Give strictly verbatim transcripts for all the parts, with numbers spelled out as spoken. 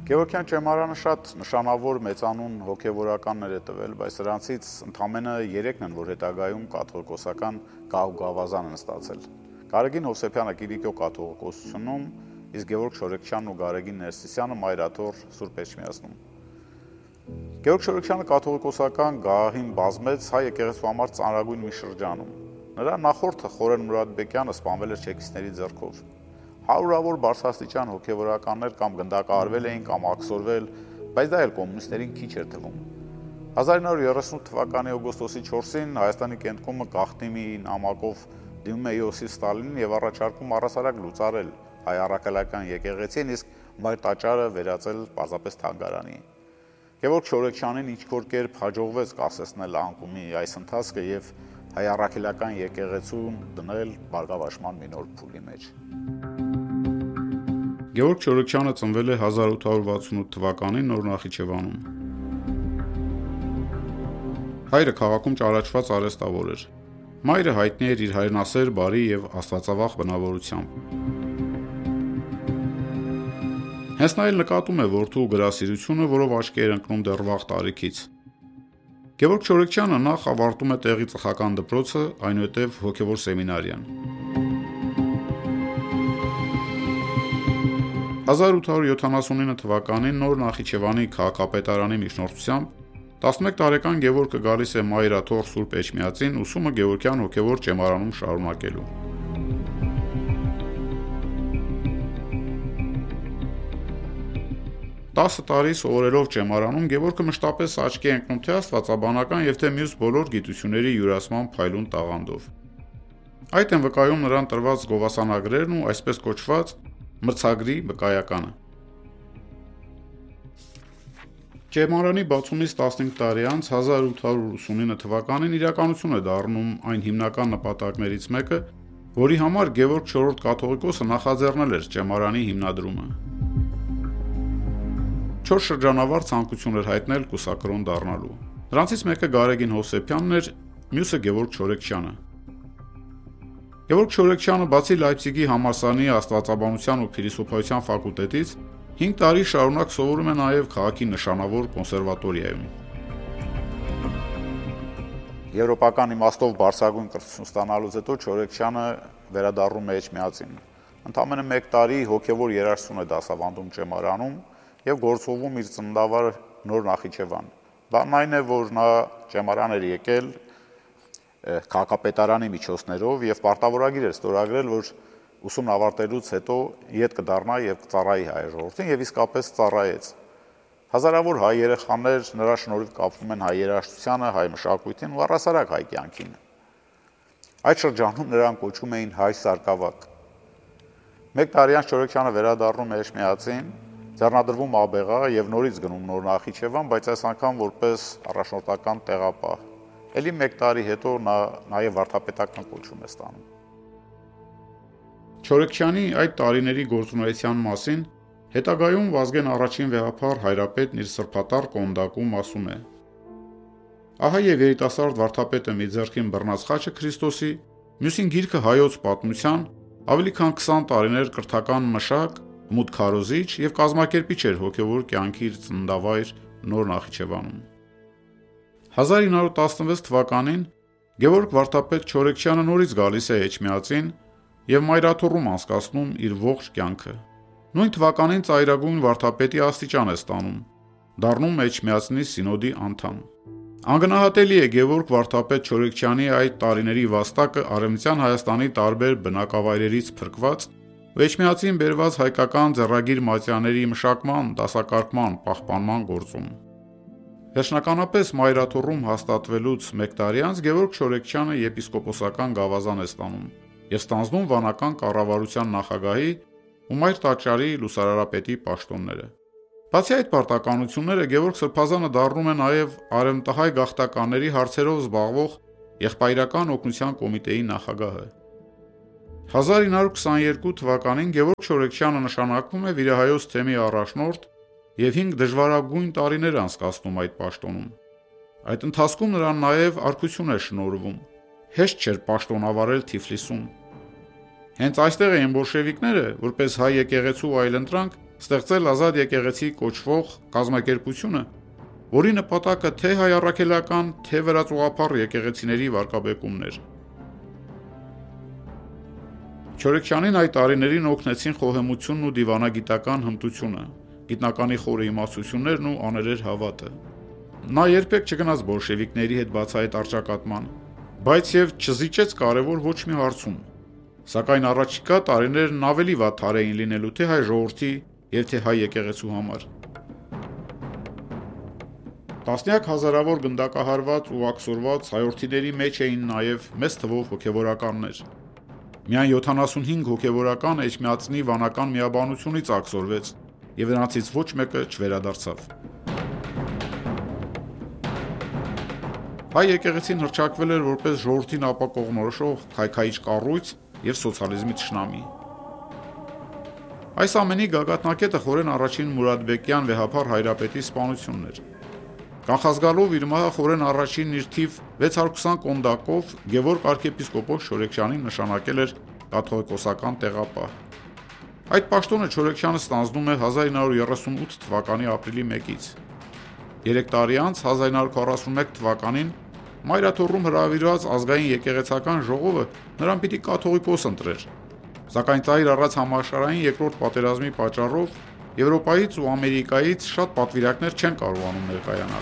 Գևորգյան ճեմարանը շատ նշանավոր մեծանուն հոգևորականներ է տվել, բայց սրանցից ընդամենը երեքն են, որ հետագայում կաթողիկոսական գահ ու գավազան են ստացել։ Գարեգին Հովսեփյանը Կիլիկիո կաթողիկոսությունում, իսկ Գևորգ Շորեկչյանն ու Գարեգին Ներսիսյանը Մայրաթոր Սուրբ Էջմիածնում։ Գևորգ Շորեկչյանը կաթողիկոսական գահին բազմեց հայ եկեղեցու համար ծանրագույն մի շրջանում։ Նրա նախորդը Խորեն Մուրադբեկյանը սպանվել էր չեկիստների ձեռքով։ Հարյուրավոր բարձրաստիճան հոգևորականներ կամ գնդակահարվել էին կամ աքսորվել, բայց դա էլ կոմունիստերին քիչ էր թվում։ հազար ինը հարյուր երեսունութ թվականի օգոստոսի չորսին Հայաստանի կենտրոնը գաղտնի մի նամակով դիմում է Իոսիֆ Ստալինին եւ առաջարկում առասարակ լուծարել հայ առաքելական եկեղեցին, իսկ մայր տաճարը վերածել պարզապես թանգարանի։ Գևորգ Շորեկչյանին ինչ-որ կերպ հաջողվեց կասեցնել անկումի այս ընթացքը եւ հայ առաքելական եկեղեցուն դնել բարգավաճման մի նոր փուլի մեջ։ Գևորգ Շորեկչյանը ծնվել է հազար ութ հարյուր վաթսունութ թվականին Նոր Նախիջևանում։ Հայրը քաղաքում ճանաչված արհեստավոր էր։ Մայրը հայտնի էր իր հայրենասեր, բարի եւ աստվածավախ բնավորությամբ։ Հենց նա էլ նկատում է որդու գրասիրությունը, որով աչքի էր ընկնում դեռ վաղ տարիքից։ Գևորգ Շորեկչյանը նախ ավարտում է տեղի ծխական դպրոցը, այնուհետև հոգևոր սեմինարիան։ հազար ութ հարյուր յոթանասունինը թվականին Նոր Նախիջևանի քաղաքապետարանի միջնորդությամբ տասնմեկ տարեկան Գևորգը գալիս է Մայրաթոր Սուրբ Էջմիածին ուսումը Գևորգյան հոգևոր ճեմարանում շարունակելու։ տասը տարի սովորելով ճեմարանում Գևորգը մշտապես աչքի է ընկնում թե աստվածաբանական եւ թե մյուս բոլոր գիտությունների յուրացման փայլուն տաղանդով։ Այդ են վկայում նրան տրված գովասանագրերն ու այսպես կոչված մրցագրի վկայականը։ Ճեմարանի բացումից տասնհինգ տարի անց հազար ութ հարյուր ութսունինը թվականին իրականություն է դառնում այն հիմնական նպատակներից մեկը, որի համար Գևորգ չորրորդ կաթողիկոսը նախաձեռնել էր ճեմարանի հիմնադրումը։ Չորս շրջանավար ցանկություն էր հայտնել կուսակրոն դառնալու։ Նրանցից մեկը Գարեգին Հովսեփյանն էր, մյուսը Գևորգ Շորեկչյանը։ Գևորգ Շորեկչյանը բացի Լայպցիգի համալսարանի աստվածաբանության ու փիլիսոփայության ֆակուլտետից հինգ տարի շարունակ սովորում է նաև քաղաքի նշանավոր կոնսերվատորիայում։ Եվրոպական իմաստով բարձրագույն կրթություն ստանալուց հետո Շորեկչյանը վերադառնում է Էջմիածին։ Ընդամենը մեկ տարի հոգևոր երաժշտություն է դասավանդում ճեմարանում եւ գործողում իր ծննդավար Նոր Նախիջևան։ Բանն այն է, որ նա ճեմարան էր եկել քաղաքապետարանի միջոցներով եւ պարտավորագիր էր ստորագրել, որ ուսումն ավարտելուց հետո ետ կդառնա եւ կծառայի հայ ժողովրդին եւ իսկապես ծառայեց։ Հազարավոր հայ երեխաներ նրա շնորհիվ կապվում են հայ երաժշտությանը, հայ մշակույթին ու առասարակ հայ կյանքին։ Այդ շրջանում նրան կոչում էին հայ սարկավակ։ Մեկ տարի անց Շորեկչյանը վերադառնում է Էջմիածին, ձեռնադրվում աբեղա եւ նորից գնում Նոր Նախիջևան, բայց այս անգամ որպես առաջնորդական տեղապահ։ Էլի մեկ տարի հետո նա նաեւ վարդապետական կոչում է ստանում։ Շորեկչյանի այդ տարիների գործունեության մասին հետագայում Վազգեն առաջին վեհափառ հայրապետն իր սրբատառ կոնդակում ասում է. Ահա եւ երիտասարդ վարդապետը մի ձեռքին բռնած խաչը Քրիստոսի, մյուսին գիրքը հայոց պատմության, ավելի քան քսան տարիներ կրթական մշակ, մուտք քարոզիչ եւ կազմակերպիչ էր հոգեվոր կյանքի իր ծննդավայր Նոր Նախիջևանում։ հազար ինը հարյուր տասնվեց թվականին Գևորգ վարդապետ Շորեկչյանը նորից գալիս է Էջմիածին եւ Մայրաթոռում անցկացնում իր ողջ կյանքը։ Նույն թվականին ծայրագույն վարդապետի աստիճան է ստանում, դառնում Էջմիածնի սինոդի անդամ։ Անգնահատելի է Գևորգ վարդապետ Շորեկչյանի այդ տարիների վաստակը Արևմտյան Հայաստանի տարբեր բնակավայրերից փրկված ու Էջմիածին բերված հայկական ձեռագիր մատյաների մշակման, դասակարգման, պահպանման գործում։ Վերջնականապես Մայրաթոռում հաստատվելուց մեկ տարի անց Գևորգ Շորեկչյանը եպիսկոպոսական գավազան է ստանում եւ ստանձնում վանական կառավարության նախագահի ու Մայր տաճարի լուսարարապետի պաշտոնները։ Բացի այդ պարտականությունները Գևորգ Սրբազանը դառնում է նաեւ արևմտահայ գաղթականների հարցերով զբաղվող եղբայրական օգնության կոմիտեի նախագահը։ հազար ինը հարյուր քսաներկու թվականին Գևորգ Շորեկչյանը նշանակվում է վիրահայոց թեմի առաջնորդ եւ հինգ դժվարագույն տարիներ անցկացնում այդ պաշտոնում։ Այդ ընթացքում նրան նաեւ արքություն է շնորհվում։ Հեշտ չէր պաշտոնավարել Թիֆլիսում։ Հենց այստեղ էին բոլշևիկները, որպես հայ եկեղեցու այլընտրանք, ստեղծել ազատ եկեղեցի կոչվող կազմակերպությունը, որի նպատակը թե հայ առաքելական, թե վրաց եկեղեցիների վարկաբեկումն էր։ Չորեքչյանին այդ տարիներին օգնեցին խոհեմությունն ու դիվանագիտական հմտությունը, գիտնականի խորը իմացություններն ու աներեր հավատը։ Նա երբեք չգնաց բոլշևիկների հետ բացահայտ առճակատման, բայց եւ չզիջեց կարևոր ոչ մի հարցում։ Սակայն առաջիկա տարիներն ավելի վատ թար էին լինելու թե հայ ժողովրդի եւ թե հայ եկեղեցու համար։ Տասնյակ հազարավոր գնդակահարված ու աքսորված հայորդիների մեջ էին նաեւ մեծ թվով հոգևորականներ։ Միայն յոթանասունհինգ հոգևորական Էջմիածնի վանական միաբանությունից աքսորվեց եւ նրանցից ոչ մեկը չվերադարձավ։ Հայ եկեղեցին հռչակվել էր որպես ժողովրդին ապակողմնորոշող քայքայիչ կառույց եւ սոցիալիզմի թշնամի։ Այս ամենի գագաթնակետը խորեն առաջին Մուրադբեկյան վեհափառ հայրապետի սպանությունն էր։ Կանխազգալով իր մահը խորեն առաջին իր թիվ վեց հարյուր քսան կոնդակով Գևորգ arczepiskopos Չորեքչյանին նշանակել էր կաթողիկոսական տեղապահ։ Այդ պաշտոնը Չորեքչյանը ստանձնում է հազար ինը հարյուր երեսունութ թվականի ապրիլի մեկից։ Երեք տարի անց հազար ինը հարյուր քառասունմեկ թվականին Մայրաթոռում հրավիրված ազգային եկեղեցական ժողովը նրան պիտի կաթողիկոս ընտրեր, սակայն ծայր առած համաշխարհային երկրորդ պատերազմի պատճառով Եվրոպայից ու Ամերիկայից շատ պատվիրակներ չեն կարողանում ներկայանալ։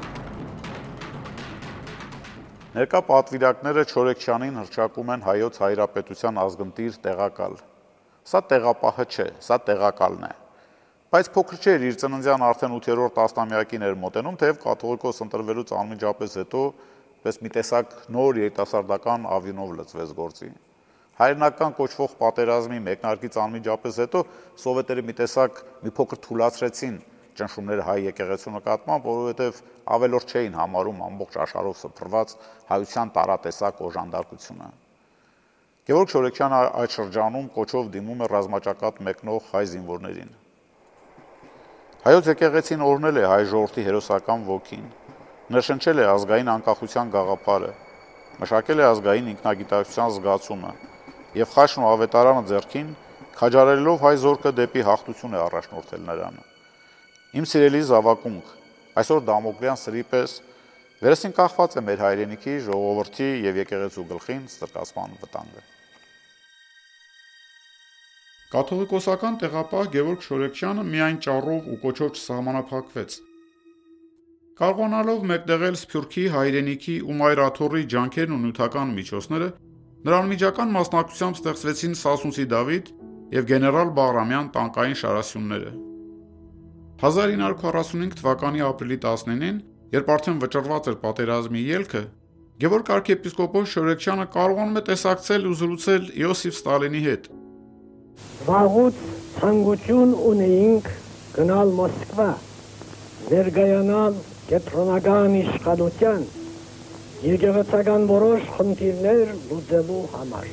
Ներկա պատվիրակները Չորեքչյանին հռչակում են հայոց հայրապետության ազգընտիր տեղակալ։ Սա տեղապահը չէ, սա տեղակալն է։ Բայց փոքր չէր իր ծննդյան արդեն ութերորդ տասնամյակին էր մոտենում, թեև կաթողիկոս ընտրվելուց անմիջապես հետո պես մի տեսակ նոր երիտասարդական ավյունով լծվեց գործի։ Հայրենական կոչվող պատերազմի մեկնարկից անմիջապես հետո սովետերը մի տեսակ մի փոքր թուլացրեցին ճնշումները հայ եկեղեցու նկատմամբ, որովհետև ավելորդ չէին համարում ամբողջ աշխարհով սփռված հայության տարատեսակ օժանդակությունը։ Գևորգ Չորեքչյանը այդ շրջանում կոչով դիմում է ռազմաճակատ մեկնող հայ զինվորներին։ Հայոց եկեղեցին օրհնել է հայ ժողովրդի հերոսական ոգին, ներշնչել է ազգային անկախության գաղափարը, մշակել է ազգային ինքնագիտակցության զգացումը եւ խաչն ու ավետարանը ձեռքին քաջարելով հայ զորքը դեպի հաղթություն է առաջնորդել նրան։ Իմ սիրելի զավակունք, այսօր Դամոկլյան սրի պես վերստին կախված է մեր հայրենիքի, ժողովրդի եւ եկեղեցու գլխին ստրկացման վտանգը։ Կաթողիկոսական տեղապահ Գևորգ Չորեքչյանը միայն ճառով ու կոչով չսահմանափակվեց։ Կարողանալով մեկտեղել Սփյուռքի, հայրենիքի ու Մայրաթոռի ջանքերն ու նյութական միջոցները, նրան միջական մասնակցությամբ ստեղծվեցին Սասունցի Դավիթ եւ գեներալ Բաղրամյան տանկային շարասյունները։ հազար ինը հարյուր քառասունհինգ թվականի ապրիլի տասնինին, երբ արդեն վճռված էր պատերազմի ելքը, Գևորգ arczepiskopos Չորեքչյանը կարողանում է տեսակցել ու զրուցել Իոսիֆ Ստալինի հետ։ Վաղուց ցանկություն ունեինք գնալ Մոսկվա, ներկայանալ կենտրոնական իշխանության, եկեղեցական որոշ խնդիրներ լուծելու համար։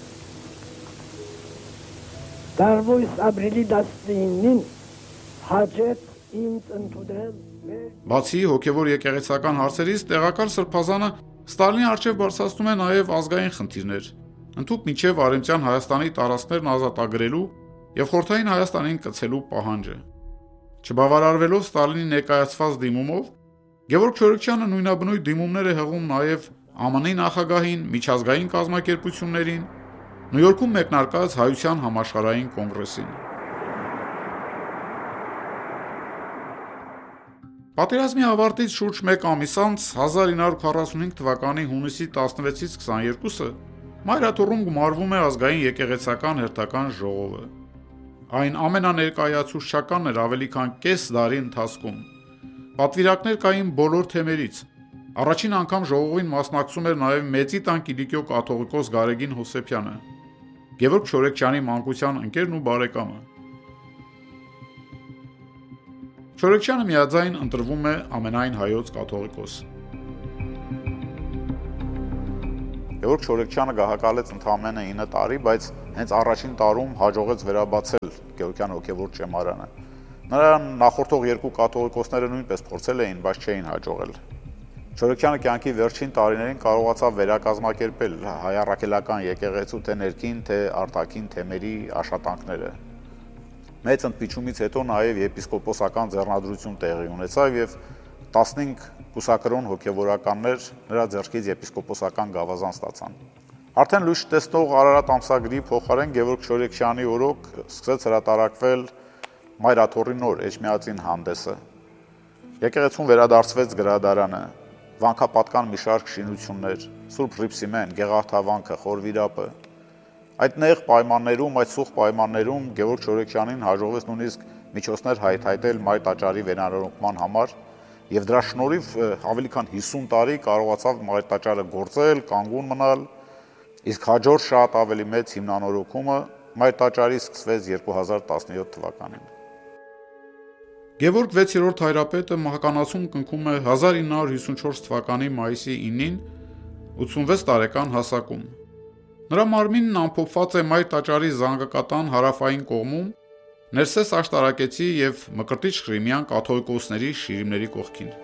Տարվույս ապրիլի տասնինին հաջեց ինձ ընդունել մեր։ Բացի հոգևոր եկեղեցական հարցերից, տեղակալ սրբազանը Ստալինի առջև բարձրացնում է նաև ազգային խնդիրներ, ընդհուպ մինչև Արևմտյան Հայաստանի տարածքներն ազատագրելու եւ Խորհրդային Հայաստանին կցելու պահանջը։ Չբավարարվելով Ստալինի ներկայացված դիմումով, Գևորգ Չորեքչյանը նույնաբնույթ դիմումներ է հղում նաև Է Մ Ն-ի նախագահին, միջազգային կազմակերպություններին, Նյու Յորքում մեկնարկած Հայության համաշխարհային կոնգրեսին։ Պատերազմի ավարտից շուրջ մեկ ամիս անց հազար ինը հարյուր քառասունհինգ թվականի հունիսի տասնվեցից քսաներկուսը Մայրաթոռում գումարվում է ազգային եկեղեցական հերթական ժողովը։ Այն ամենաներկայացուցչականն էր ավելի քան կես դարի ընթացքում։ Պատվիրակներ կային բոլոր թեմերից։ Առաջին անգամ ժողովին մասնակցում էր նաև Մեծի տան Կիլիկիո կաթողիկոս Գարեգին Հովսեփյանը, Գևորգ Չորեքչյանի մանկության ընկերն ու բարեկամը։ Չորեքչյանը միաձայն ընտրվում է ամենայն հայոց կաթողիկոս։ Գևորգ Չորեքչյանը գահակալեց ընդամենը ինը տարի, բայց հենց առաջին տարում հաջողեց վերաբացել Գեորգյան հոգևոր ճեմարանը։ Նրան նախորդող երկու կաթողիկոսները նույնպես փորձել էին, բայց չէին հաջողել։ Չորեքչյանը կյանքի վերջին տարիներին կարողացավ վերակազմակերպել հայ առաքելական եկեղեցու թե ներքին, թե արտաքին թեմերի աշխատանքները։ մեծ ընդմիջումից հետո նաև եպիսկոպոսական ձեռնադրություն տեղի ունեցավ եւ տասնհինգ կուսակրոն հոգևորականներ նրա ձեռքից եպիսկոպոսական գավազան ստացան։ Արդեն լույս տեսնող Արարատ ամսագրի փոխարեն Գևորգ Չորեքշյանի օրոք սկսեց հրատարակվել Մայրաթոռի նոր Էջմիածին հանդեսը։ Եկեղեցուն վերադարձվեց գրադարանը, վանքապատկան մի շարք շինություններ, Սուրբ Ռիփսիմեն, Գեղարդավանքը, Խորվիրապը։ Այդ նեղ պայմաններում, այդ սուղ պայմաններում Գևորգ Չորեքշյանին հաջողվեց նույնիսկ միջոցներ հայթայթել Մայր տաճարի վերանորոգման համար եւ դրա շնորհիվ ավելի քան հիսուն տարի կարողացավ Մայր տաճարը գործել, կանգուն մնալ, իսկ հաջորդ շատ ավելի մեծ հիմնանորոգումը Մայր տաճարի սկսվեց երկու հազար տասնյոթ թվականին։ Գևորգ վեցերորդ հայրապետը մահկանացուն կնքում է հազար ինը հարյուր հիսունչորս թվականի մայիսի ինին ութսունվեց տարեկան հասակում։ Նրա մարմինն ամփոփված է Մայր տաճարի զանգակատան հարավային կողմում, Ներսես աշտարակեցի եւ Մկրտիչ Ղրիմյան կաթողիկոսների շիրիմների կողքին։